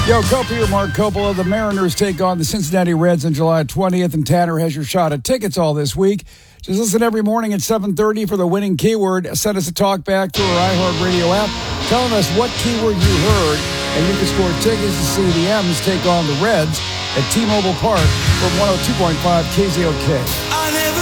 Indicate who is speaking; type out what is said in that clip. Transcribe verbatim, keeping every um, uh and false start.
Speaker 1: Yo, Cope here, Mark Coppola. The Mariners take on the Cincinnati Reds on July twentieth, and Tanner has your shot at tickets all this week. Just listen every morning at seven thirty for the winning keyword. Send us a talk back through our iHeartRadio app telling us what keyword you heard, and you can score tickets to see the M's take on the Reds at T-Mobile Park from one oh two point five K Z O K.
Speaker 2: I never